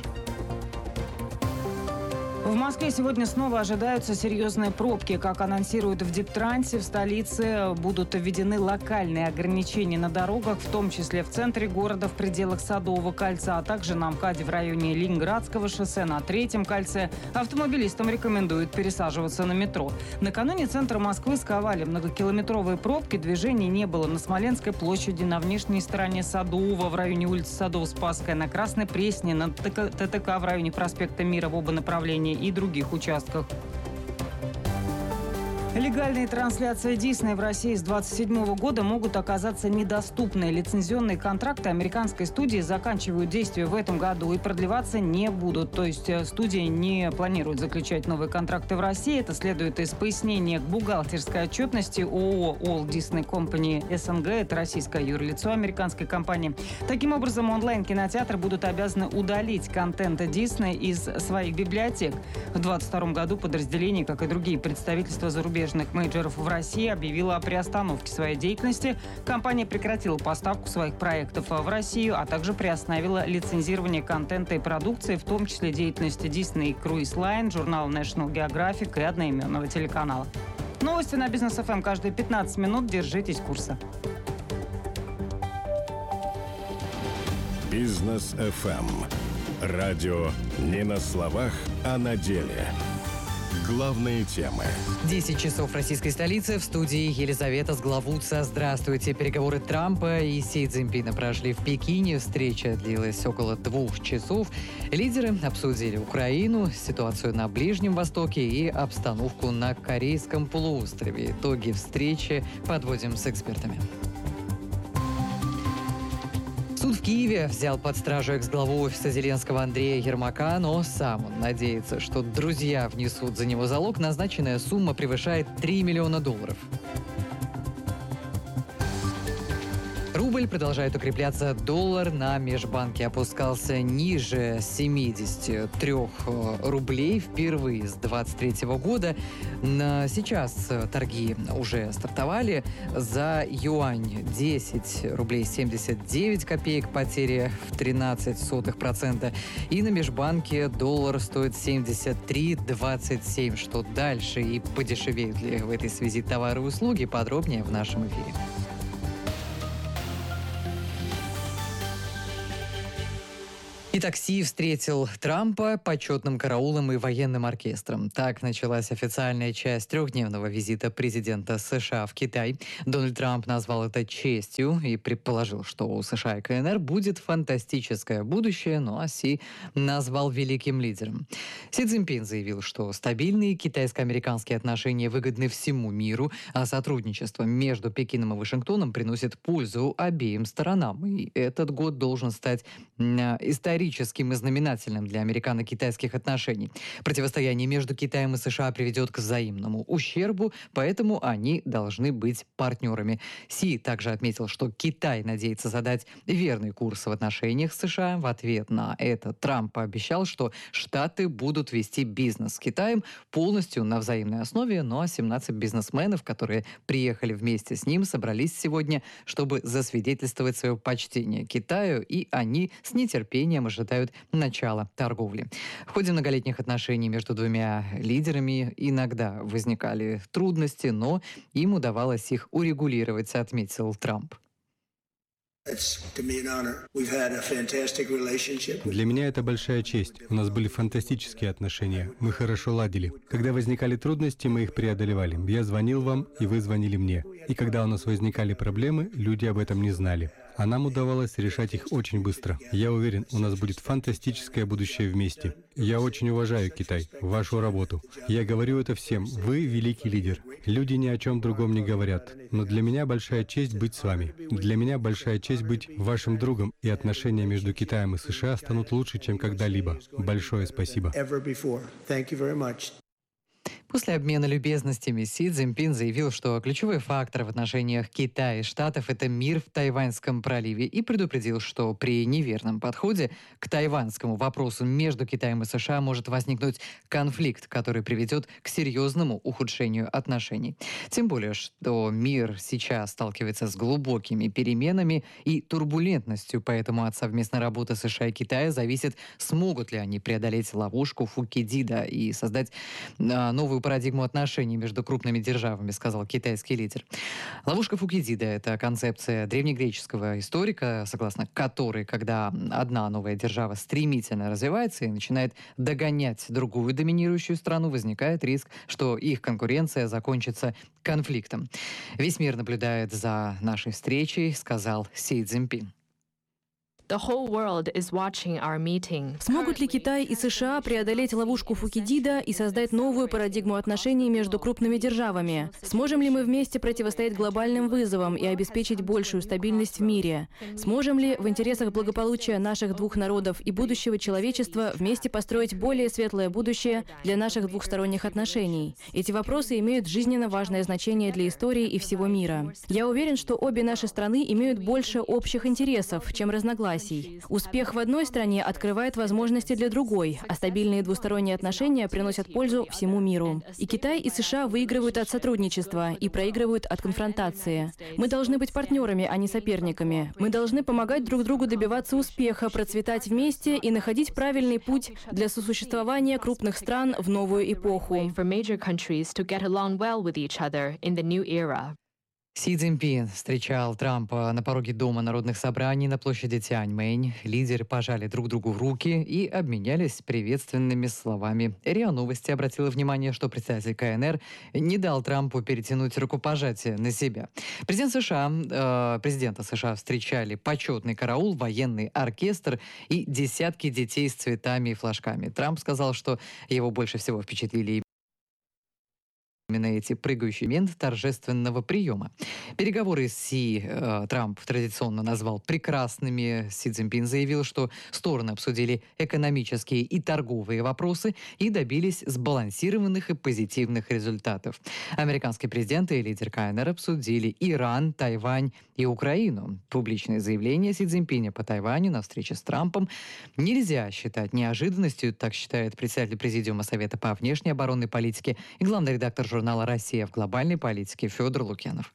В Москве сегодня снова ожидаются серьезные пробки. Как анонсируют в Диптрансе, в столице будут введены локальные ограничения на дорогах, в том числе в центре города, в пределах Садового кольца, а также на МКАДе в районе Ленинградского шоссе, на Третьем кольце. Автомобилистам рекомендуют пересаживаться на метро. Накануне центра Москвы сковали многокилометровые пробки. Движений не было на Смоленской площади, на внешней стороне Садового, в районе улицы Садово-Спасская, на Красной Пресне, на ТТК в районе проспекта Мира в оба направления и других участках. Легальные трансляции Disney в России с 2027 года могут оказаться недоступны. Лицензионные контракты американской студии заканчивают действие в этом году и продлеваться не будут. То есть студия не планирует заключать новые контракты в России. Это следует из пояснения к бухгалтерской отчетности ООО All Disney Company СНГ. Это российское юрлицо американской компании. Таким образом, онлайн-кинотеатры будут обязаны удалить контент Disney из своих библиотек. В 2022 году подразделение, как и другие представительства зарубежных мейджоров в России, объявила о приостановке своей деятельности. Компания прекратила поставку своих проектов в Россию, а также приостановила лицензирование контента и продукции, в том числе деятельности Disney Cruise Line, журнала National Geographic и одноименного телеканала. Новости на Бизнес ФМ каждые 15 минут. Держитесь курса.
Бизнес ФМ. Радио не на словах, а на деле. Главные темы.
10 часов в российской столице. В студии Елизавета Сглавутца. Здравствуйте. Переговоры Трампа и Си Цзиньпина прошли в Пекине. Встреча длилась около 2 часов. Лидеры обсудили Украину, ситуацию на Ближнем Востоке и обстановку на Корейском полуострове. Итоги встречи подводим с экспертами. Суд в Киеве взял под стражу экс-главу офиса Зеленского Андрея Ермака, но сам он надеется, что друзья внесут за него залог. Назначенная сумма превышает $3 миллиона. Рубль продолжает укрепляться, доллар на межбанке опускался ниже 73 рублей впервые с 2023 года. Сейчас торги уже стартовали. За юань 10 рублей 79 копеек, потери в 0,13%. И на межбанке доллар стоит 73,27. Что дальше и подешевеют ли в этой связи товары и услуги? Подробнее в нашем эфире. И такси встретил Трампа почетным караулом и военным оркестром. Так началась официальная часть трехдневного визита президента США в Китай. Дональд Трамп назвал это честью и предположил, что у США и КНР будет фантастическое будущее, ну а Си назвал великим лидером. Си Цзиньпин заявил, что стабильные китайско-американские отношения выгодны всему миру, а сотрудничество между Пекином и Вашингтоном приносит пользу обеим сторонам. И этот год должен стать историческим и знаменательным для американо-китайских отношений. Противостояние между Китаем и США приведет к взаимному ущербу, поэтому они должны быть партнерами. Си также отметил, что Китай надеется задать верный курс в отношениях с США. В ответ на это Трамп пообещал, что Штаты будут вести бизнес с Китаем полностью на взаимной основе, ну а 17 бизнесменов, которые приехали вместе с ним, собрались сегодня, чтобы засвидетельствовать свое почтение Китаю, и они с нетерпением ожидают начала торговли. В ходе многолетних отношений между двумя лидерами иногда возникали трудности, но им удавалось их урегулировать, отметил Трамп.
Для меня это большая честь. У нас были фантастические отношения. Мы хорошо ладили. Когда возникали трудности, мы их преодолевали. Я звонил вам, и вы звонили мне. И когда у нас возникали проблемы, люди об этом не знали. А нам удавалось решать их очень быстро. Я уверен, у нас будет фантастическое будущее вместе. Я очень уважаю Китай, вашу работу. Я говорю это всем. Вы великий лидер. Люди ни о чем другом не говорят. Но для меня большая честь быть с вами. Для меня большая честь быть вашим другом, и отношения между Китаем и США станут лучше, чем когда-либо. Большое спасибо.
После обмена любезностями Си Цзиньпин заявил, что ключевой фактор в отношениях Китая и Штатов – это мир в Тайваньском проливе, и предупредил, что при неверном подходе к тайваньскому вопросу между Китаем и США может возникнуть конфликт, который приведет к серьезному ухудшению отношений. Тем более, что мир сейчас сталкивается с глубокими переменами и турбулентностью, поэтому от совместной работы США и Китая зависит, смогут ли они преодолеть ловушку Фукидида и создать новую парадигму отношений между крупными державами, сказал китайский лидер. Ловушка Фукидида – это концепция древнегреческого историка, согласно которой, когда одна новая держава стремительно развивается и начинает догонять другую доминирующую страну, возникает риск, что их конкуренция закончится конфликтом. Весь мир наблюдает за нашей встречей, сказал Си Цзиньпин.
Смогут ли Китай и США преодолеть ловушку Фукидида и создать новую парадигму отношений между крупными державами? Сможем ли мы вместе противостоять глобальным вызовам и обеспечить большую стабильность в мире? Сможем ли в интересах благополучия наших двух народов и будущего человечества вместе построить более светлое будущее для наших двухсторонних отношений? Эти вопросы имеют жизненно важное значение для истории и всего мира. Я уверен, что обе наши страны имеют больше общих интересов, чем разногласий. Успех в одной стране открывает возможности для другой, а стабильные двусторонние отношения приносят пользу всему миру. И Китай, и США выигрывают от сотрудничества и проигрывают от конфронтации. Мы должны быть партнерами, а не соперниками. Мы должны помогать друг другу добиваться успеха, процветать вместе и находить правильный путь для сосуществования крупных стран в новую эпоху.
Си Цзиньпин встречал Трампа на пороге Дома народных собраний на площади Тяньмэнь. Лидеры пожали друг другу в руки и обменялись приветственными словами. РИА Новости обратила внимание, что председатель КНР не дал Трампу перетянуть рукопожатие на себя. Президента США встречали почетный караул, военный оркестр и десятки детей с цветами и флажками. Трамп сказал, что его больше всего впечатлили Именно эти прыгающий момент торжественного приема. Переговоры с Си Трамп традиционно назвал прекрасными. Си Цзиньпин заявил, что стороны обсудили экономические и торговые вопросы и добились сбалансированных и позитивных результатов. Американский президент и лидер КНР обсудили Иран, Тайвань и Украину. Публичное заявление Си Цзиньпиня по Тайваню на встрече с Трампом нельзя считать неожиданностью, так считает председатель Президиума Совета по внешней оборонной политике и главный редактор журнала «Россия в глобальной политике» Федор Лукьянов.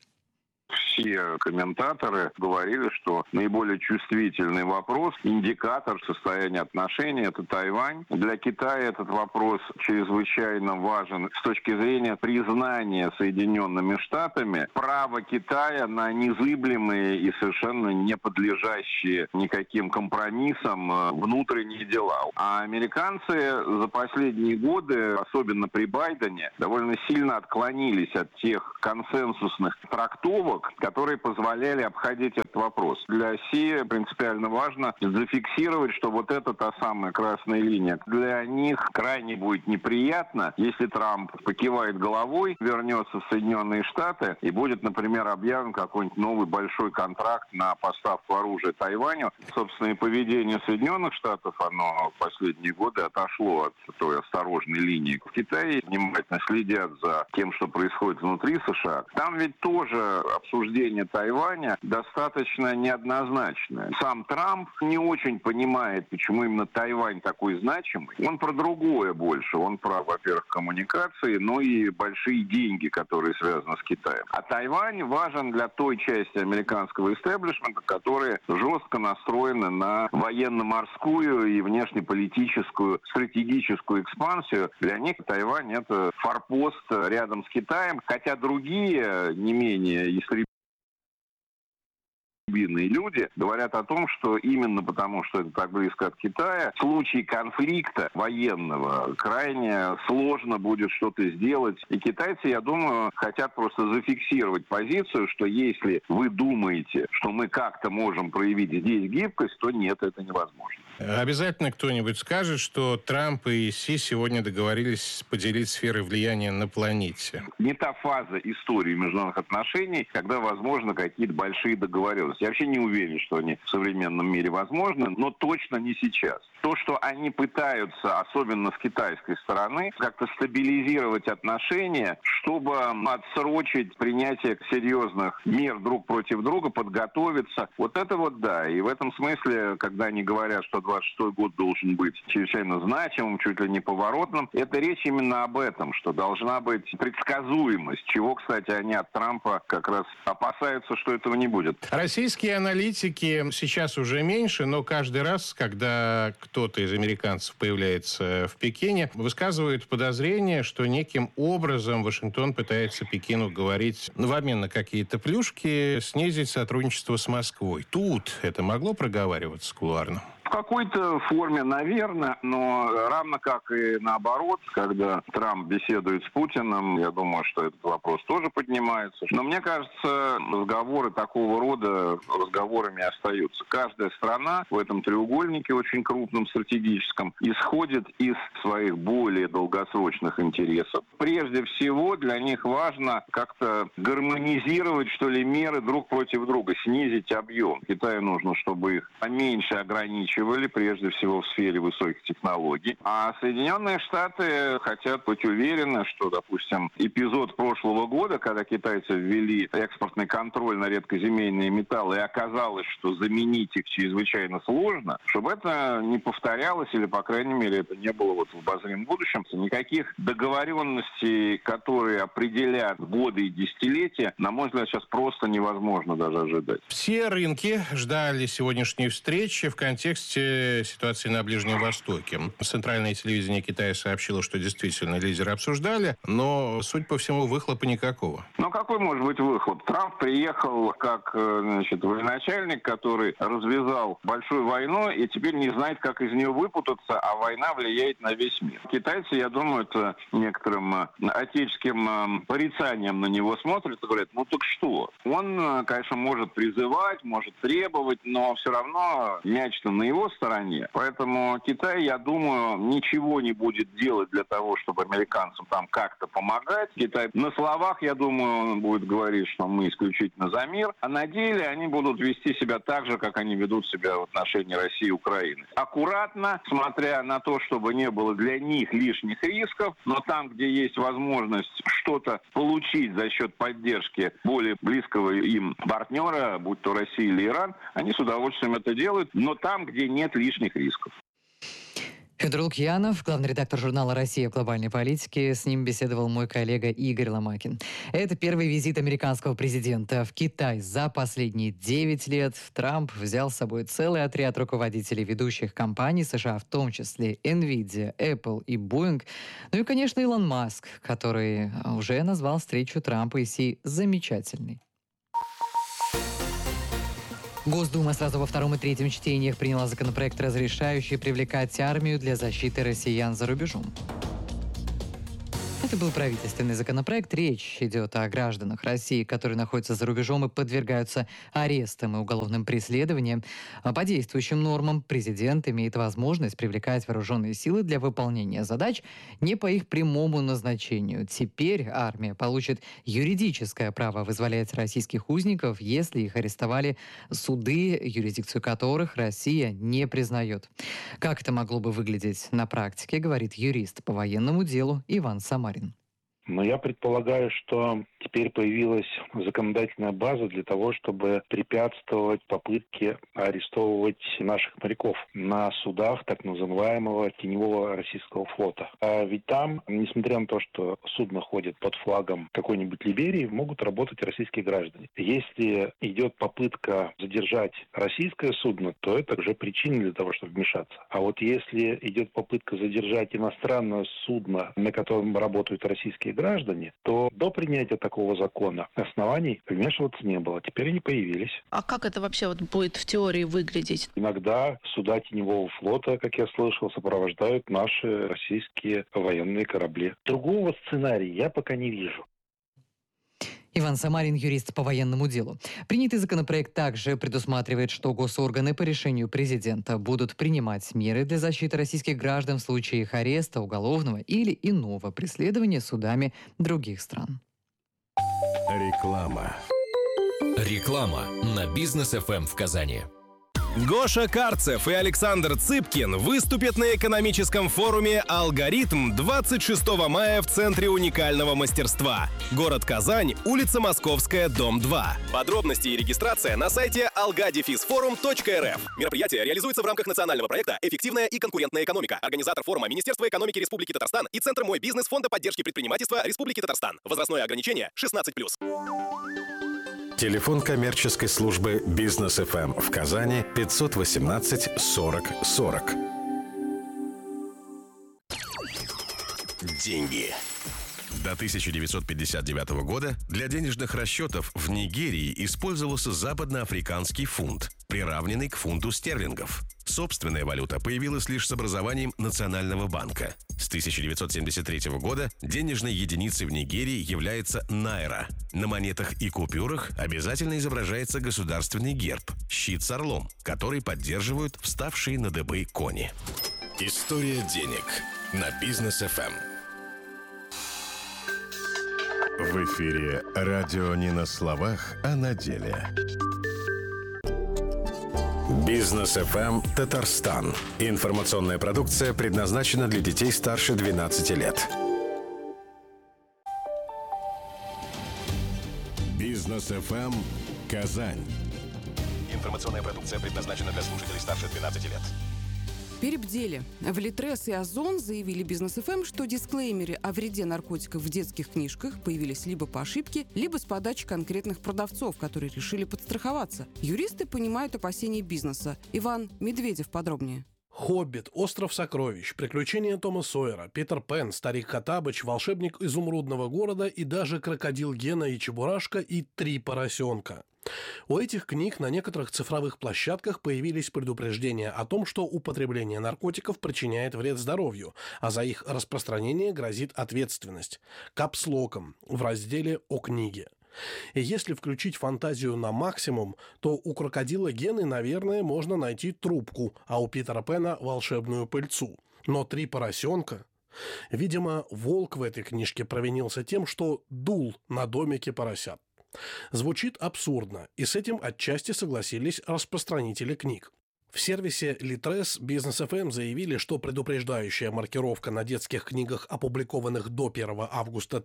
Все комментаторы говорили, что наиболее чувствительный вопрос, индикатор состояния отношений – это Тайвань. Для Китая этот вопрос чрезвычайно важен с точки зрения признания Соединенными Штатами права Китая на незыблемые и совершенно не подлежащие никаким компромиссам внутренние дела. А американцы за последние годы, особенно при Байдене, довольно сильно отклонились от тех консенсусных трактовок, которые позволяли обходить этот вопрос. Для Си принципиально важно зафиксировать, что вот это та самая красная линия. Для них крайне будет неприятно, если Трамп покивает головой, вернется в Соединенные Штаты и будет, например, объявлен какой-нибудь новый большой контракт на поставку оружия Тайваню. Собственно, и поведение Соединенных Штатов, оно в последние годы отошло от той осторожной линии. В Китае внимательно следят за тем, что происходит внутри США. Там ведь тоже обсуждение Тайваня достаточно неоднозначное. Сам Трамп не очень понимает, почему именно Тайвань такой значимый. Он про другое больше. Он про, во-первых, коммуникации, но и большие деньги, которые связаны с Китаем. А Тайвань важен для той части американского истеблишмента, которая жестко настроена на военно-морскую и внешнеполитическую стратегическую экспансию. Для них Тайвань — это форпост рядом с Китаем, хотя другие, не менее истребительные люди говорят о том, что именно потому, что это так близко от Китая, в случае конфликта военного крайне сложно будет что-то сделать. И китайцы, я думаю, хотят просто зафиксировать позицию, что если вы думаете, что мы как-то можем проявить здесь гибкость, то нет, это невозможно.
Обязательно кто-нибудь скажет, что Трамп и Си сегодня договорились поделить сферы влияния на планете.
Не та фаза истории международных отношений, когда возможны какие-то большие договоренности. Я вообще не уверен, что они в современном мире возможны, но точно не сейчас. То, что они пытаются, особенно с китайской стороны, как-то стабилизировать отношения, чтобы отсрочить принятие серьезных мер друг против друга, подготовиться. Вот это вот да. И в этом смысле, когда они говорят, что 26-й год должен быть чрезвычайно значимым, чуть ли не поворотным, это речь именно об этом, что должна быть предсказуемость, чего, кстати, они от Трампа как раз опасаются, что этого не будет.
Российские аналитики сейчас уже меньше, но каждый раз, когда кто-то из американцев появляется в Пекине, высказывают подозрение, что неким образом Вашингтон пытается Пекину говорить в обмен на какие-то плюшки, снизить сотрудничество с Москвой. Тут это могло проговариваться кулуарно?
В какой-то форме, наверное, но равно как и наоборот, когда Трамп беседует с Путиным, я думаю, что этот вопрос тоже поднимается. Но мне кажется, разговоры такого рода разговорами остаются. Каждая страна в этом треугольнике очень крупном, стратегическом, исходит из своих более долгосрочных интересов. Прежде всего, для них важно как-то гармонизировать, что ли, меры друг против друга, снизить объем. Китаю нужно, чтобы их поменьше ограничивали, прежде всего в сфере высоких технологий. А Соединенные Штаты хотят быть уверены, что, допустим, эпизод прошлого года, когда китайцы ввели экспортный контроль на редкоземельные металлы, и оказалось, что заменить их чрезвычайно сложно, чтобы это не повторялось, или, по крайней мере, это не было вот в обозримом будущем. Никаких договоренностей, которые определят годы и десятилетия, на мой взгляд, сейчас просто невозможно даже ожидать.
Все рынки ждали сегодняшней встречи в контексте ситуации на Ближнем Востоке. Центральное телевидение Китая сообщило, что действительно лидеры обсуждали, но, судя по всему, выхлопа никакого.
Ну, какой может быть выхлоп? Трамп приехал как, военачальник, который развязал большую войну и теперь не знает, как из нее выпутаться, а война влияет на весь мир. Китайцы, я думаю, это некоторым отеческим порицанием на него смотрят и говорят, ну так что? Он, конечно, может призывать, может требовать, но все равно мяч-то на его его стороне. Поэтому Китай, я думаю, ничего не будет делать для того, чтобы американцам там как-то помогать. Китай на словах, я думаю, он будет говорить, что мы исключительно за мир, а на деле они будут вести себя так же, как они ведут себя в отношении России и Украины. Аккуратно, смотря на то, чтобы не было для них лишних рисков, но там, где есть возможность что-то получить за счет поддержки более близкого им партнера, будь то Россия или Иран, они с удовольствием это делают, но там, где нет лишних рисков.
Федор Лукьянов, главный редактор журнала «Россия в глобальной политике». С ним беседовал мой коллега Игорь Ломакин. Это первый визит американского президента в Китай за последние 9 лет. Трамп взял с собой целый отряд руководителей ведущих компаний США, в том числе NVIDIA, Apple и Boeing. Ну и, конечно, Илон Маск, который уже назвал встречу Трампа и Си замечательной. Госдума сразу во втором и третьем чтениях приняла законопроект, разрешающий привлекать армию для защиты россиян за рубежом. Это был правительственный законопроект. Речь идет о гражданах России, которые находятся за рубежом и подвергаются арестам и уголовным преследованиям. По действующим нормам президент имеет возможность привлекать вооруженные силы для выполнения задач не по их прямому назначению. Теперь армия получит юридическое право вызволять российских узников, если их арестовали суды, юрисдикцию которых Россия не признает. Как это могло бы выглядеть на практике, говорит юрист по военному делу Иван Самарин.
Но я предполагаю, что теперь появилась законодательная база для того, чтобы препятствовать попытке арестовывать наших моряков на судах так называемого теневого российского флота. А ведь там, несмотря на то, что судно ходит под флагом какой-нибудь Либерии, могут работать российские граждане. Если идет попытка задержать российское судно, то это уже причина для того, чтобы вмешаться. А вот если идет попытка задержать иностранное судно, на котором работают российские граждане, то до принятия такого закона оснований вмешиваться не было. Теперь они появились.
А как это вообще будет в теории выглядеть?
Иногда суда теневого флота, как я слышал, сопровождают наши российские военные корабли. Другого сценария я пока не вижу.
Иван Самарин, юрист по военному делу. Принятый законопроект также предусматривает, что госорганы по решению президента будут принимать меры для защиты российских граждан в случае их ареста, уголовного или иного преследования судами других стран.
Реклама.
Реклама на Бизнес ФМ в Казани.
Гоша Карцев и Александр Цыпкин выступят на экономическом форуме «Алгоритм» 26 мая в Центре уникального мастерства. Город Казань, улица Московская, дом 2. Подробности и регистрация на сайте algadefisforum.rf. Мероприятие реализуется в рамках национального проекта «Эффективная и конкурентная экономика». Организатор форума — Министерство экономики Республики Татарстан и Центр «Мой бизнес» Фонда поддержки предпринимательства Республики Татарстан. Возрастное ограничение 16+.
Телефон коммерческой службы «Бизнес ФМ» в Казани 518 40 40.
Деньги. До 1959 года для денежных расчетов в Нигерии использовался западноафриканский фунт, приравненный к фунту стерлингов. Собственная валюта появилась лишь с образованием Национального банка. С 1973 года денежной единицей в Нигерии является найра. На монетах и купюрах обязательно изображается государственный герб – щит с орлом, который поддерживают вставшие на дыбы кони. История денег на Бизнес ФМ.
В эфире радио не на словах, а на деле.
Бизнес ФМ Татарстан. Информационная продукция предназначена для детей старше 12 лет.
Бизнес ФМ Казань.
Информационная продукция предназначена для слушателей старше 12 лет.
Перебдели. В Литрес и Озон заявили Бизнес ФМ, что дисклеймеры о вреде наркотиков в детских книжках появились либо по ошибке, либо с подачи конкретных продавцов, которые решили подстраховаться. Юристы понимают опасения бизнеса. Иван Медведев подробнее.
«Хоббит», «Остров сокровищ», «Приключения Тома Сойера», «Питер Пен», «Старик Хоттабыч», «Волшебник изумрудного города» и даже «Крокодил Гена и Чебурашка» и «Три поросенка». У этих книг на некоторых цифровых площадках появились предупреждения о том, что употребление наркотиков причиняет вред здоровью, а за их распространение грозит ответственность. Капслоком в разделе «О книге». И если включить фантазию на максимум, то у крокодила Гены, наверное, можно найти трубку, а у Питера Пэна волшебную пыльцу. Но 3 поросенка... Видимо, волк в этой книжке провинился тем, что дул на домике поросят. Звучит абсурдно, и с этим отчасти согласились распространители книг. В сервисе Litres Business FM заявили, что предупреждающая маркировка на детских книгах, опубликованных до 1 августа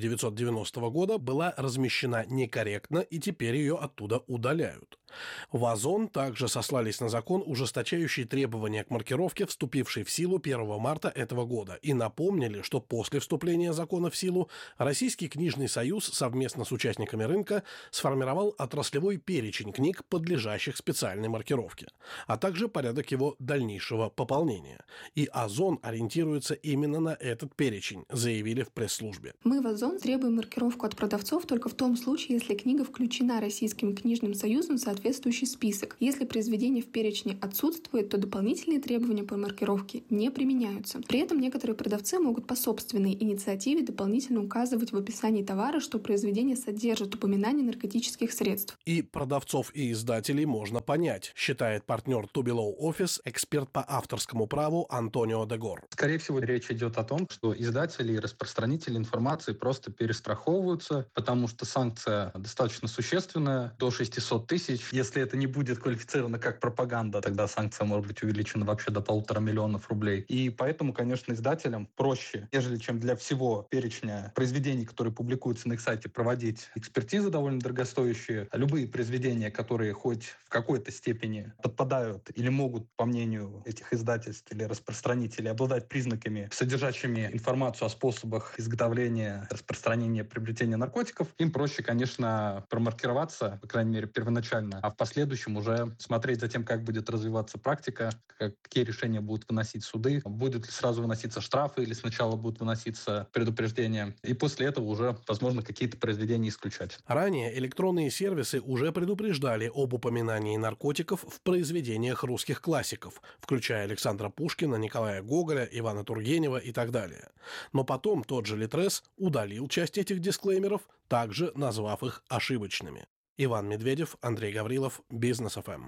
1990 года, была размещена некорректно, и теперь ее оттуда удаляют. В Озон также сослались на закон, ужесточающий требования к маркировке, вступивший в силу 1 марта этого года, и напомнили, что после вступления закона в силу Российский книжный союз совместно с участниками рынка сформировал отраслевой перечень книг, подлежащих специальной маркировке, а также порядок его дальнейшего пополнения. И Озон ориентируется именно на этот перечень, заявили в пресс-службе.
Мы в Озон требуем маркировку от продавцов только в том случае, если книга включена Российским книжным союзом в соответствующий список. Если произведение в перечне отсутствует, то дополнительные требования по маркировке не применяются. При этом некоторые продавцы могут по собственной инициативе дополнительно указывать в описании товара, что произведение содержит упоминание наркотических средств.
И продавцов и издателей можно понять, считает партнер Тубилоу Офис, эксперт по авторскому праву Антонио Дегор.
Скорее всего, речь идет о том, что издатели и распространители информации просто перестраховываются, потому что санкция достаточно существенная, до 600 тысяч. Если это не будет квалифицировано как пропаганда, тогда санкция может быть увеличена вообще до 1,5 миллиона рублей. И поэтому, конечно, издателям проще, нежели чем для всего перечня произведений, которые публикуются на их сайте, проводить экспертизы довольно дорогостоящие. Любые произведения, которые хоть в какой-то степени подпадают или могут, по мнению этих издательств или распространителей, обладать признаками, содержащими информацию о способах изготовления, распространения, приобретения наркотиков, им проще, конечно, промаркироваться, по крайней мере, первоначально, а в последующем уже смотреть за тем, как будет развиваться практика, какие решения будут выносить суды, будут ли сразу выноситься штрафы или сначала будут выноситься предупреждения, и после этого уже, возможно, какие-то произведения исключать.
Ранее электронные сервисы уже предупреждали об упоминании наркотиков в произведениях русских классиков, включая Александра Пушкина, Николая Гоголя, Ивана Тургенева и так далее. Но потом тот же Litres удалил часть этих дисклеймеров, также назвав их ошибочными. Иван Медведев, Андрей Гаврилов, Бизнес ФМ.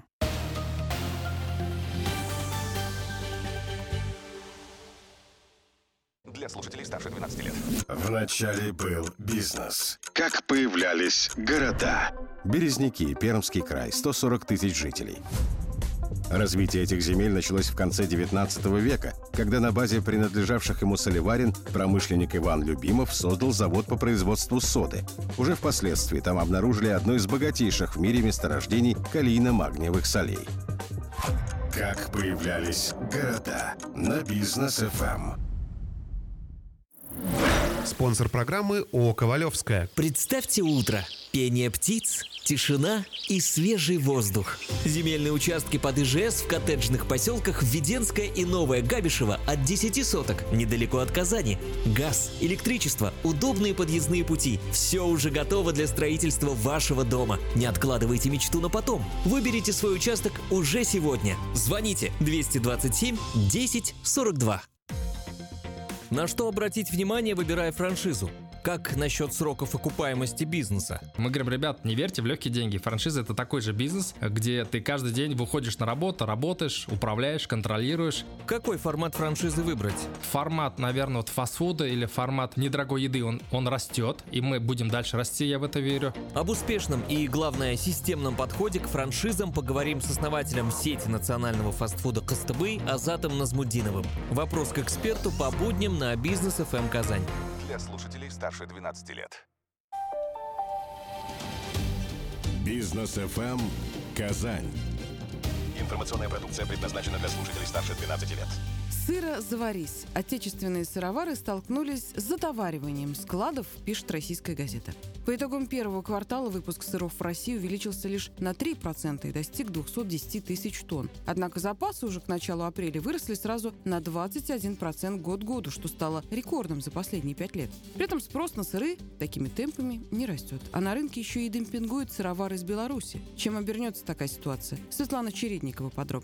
Для слушателей старше 12 лет.
Вначале был бизнес.
Как появлялись города. Березники, Пермский край, 140 тысяч жителей. Развитие этих земель началось в конце 19 века, когда на базе принадлежавших ему соливарен промышленник Иван Любимов создал завод по производству соды. Уже впоследствии там обнаружили одно из богатейших в мире месторождений калийно-магниевых солей.
Как появлялись города на Бизнес ФМ.
Спонсор программы ООО «Ковалевская».
Представьте утро. Пение птиц, тишина и свежий воздух. Земельные участки под ИЖС в коттеджных поселках Введенское и Новое Габишево от 10 соток, недалеко от Казани. Газ, электричество, удобные подъездные пути. Все уже готово для строительства вашего дома. Не откладывайте мечту на потом. Выберите свой участок уже сегодня. Звоните 227 10 42. На что обратить внимание, выбирая франшизу? Как насчет сроков окупаемости бизнеса?
Мы говорим, ребят, не верьте в легкие деньги. Франшиза — это такой же бизнес, где ты каждый день выходишь на работу, работаешь, управляешь, контролируешь.
Какой формат франшизы выбрать?
Формат, наверное, вот фастфуда или формат недорогой еды, он растет, и мы будем дальше расти, я в это верю.
Об успешном и, главное, системном подходе к франшизам поговорим с основателем сети национального фастфуда «Костыбый» Азатом Назмуддиновым. Вопрос к эксперту по будням на Бизнес ФМ Казань.
Для слушателей старше 12 лет.
Бизнес ФМ Казань.
Информационная продукция предназначена для слушателей старше 12 лет.
Сыро заварись. Отечественные сыровары столкнулись с затовариванием складов, пишет российская газета. По итогам первого квартала выпуск сыров в России увеличился лишь на 3% и достиг 210 тысяч тонн. Однако запасы уже к началу апреля выросли сразу на 21% год к году, что стало рекордом за последние 5 лет. При этом спрос на сыры такими темпами не растет. А на рынке еще и демпингуют сыровары из Беларуси. Чем обернется такая ситуация? Светлана Чередникова подробнее.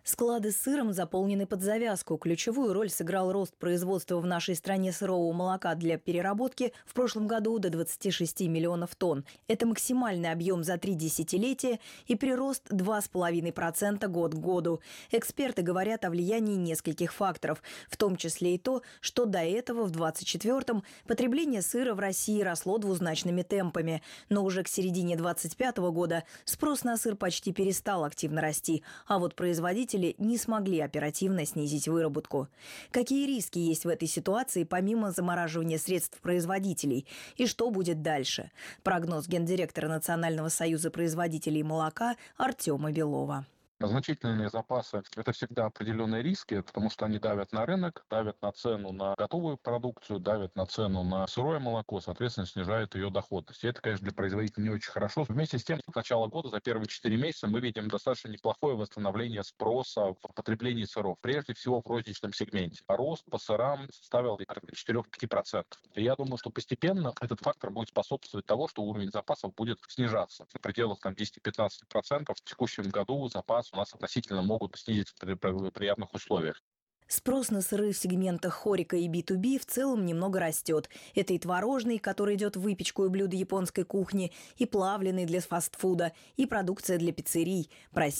Склады с сыром заполнены под завязку. Ключевую роль сыграл рост производства в нашей стране сырого молока для переработки в прошлом году до 26 миллионов тонн. Это максимальный объем за 3 десятилетия и прирост 2,5% год к году. Эксперты говорят о влиянии нескольких факторов, в том числе и то, что до этого в 2024-м потребление сыра в России росло двузначными темпами. Но уже к середине 2025 года спрос на сыр почти перестал активно расти, а вот производители не смогли оперативно снизить выработку. Какие риски есть в этой ситуации, помимо замораживания средств производителей? И что будет дальше? Прогноз гендиректора Национального союза производителей молока Артема Белова.
Значительные запасы – это всегда определенные риски, потому что они давят на рынок, давят на цену на готовую продукцию, давят на цену на сырое молоко, соответственно, снижают ее доходность. И это, конечно, для производителей не очень хорошо. Вместе с тем, с начала года, за первые 4 месяца, мы видим достаточно неплохое восстановление спроса в потреблении сыров, прежде всего в розничном сегменте. Рост по сырам составил 4-5%. И я думаю, что постепенно этот фактор будет способствовать тому, что уровень запасов будет снижаться. В пределах 10-15% в текущем году запас у нас относительно могут снизиться при приятных условиях.
Спрос на сыры в сегментах хорика и B2B в целом немного растет. Это и творожный, который идет в выпечку и блюда японской кухни, и плавленый для фастфуда, и продукция для пиццерий.